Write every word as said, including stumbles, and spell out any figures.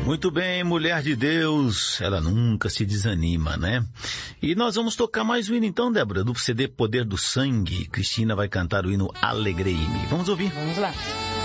Muito bem, mulher de Deus, ela nunca se desanima, né? E nós vamos tocar mais um hino então, Débora, do C D Poder do Sangue. Cristina vai cantar o hino Alegrei-me. Vamos ouvir. Vamos lá.